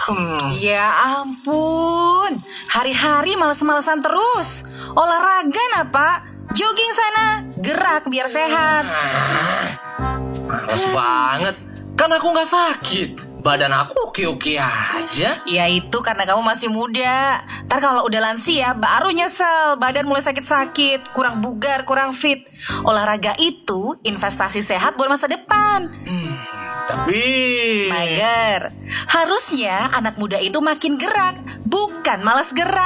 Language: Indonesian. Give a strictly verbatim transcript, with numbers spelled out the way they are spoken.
Ya ampun, hari-hari males-malesan terus. Olahraga nah Pak, jogging sana, gerak biar sehat. Males banget, kan aku gak sakit. Badan aku oke-oke aja. Ya itu karena kamu masih muda. Ntar kalau udah lansia baru nyesel, badan mulai sakit-sakit, kurang bugar, kurang fit. Olahraga itu investasi sehat buat masa depan. hmm, Tapi Mager, harusnya anak muda itu makin gerak, bukan malas gerak.